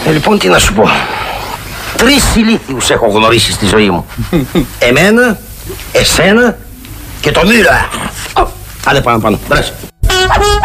Λοιπόν, τι να σου πω. 3 ηλίθιους έχω γνωρίσει στη ζωή μου. Εμένα, εσένα και τον Μύλλερ. Άντε πάνω, μπρες.